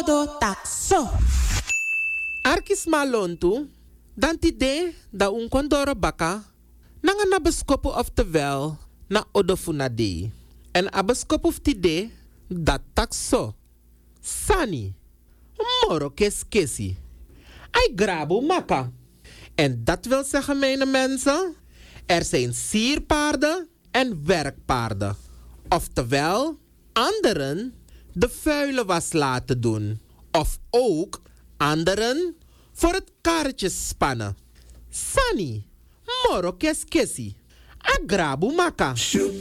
Odo takso. Arkis malontu, dan tide da un kondoro baka, nanga na beskopu oftewel na odofunade. En abeskopu of tide, dat takso. Sani, moro kesi. Ai grabo maka. En dat wil zeggen, mijn mensen, er zijn sierpaarden en werkpaarden. Oftewel, anderen de vuile was laten doen. Of ook anderen voor het karretje spannen. Sani, moro kesi. Agrabu maka.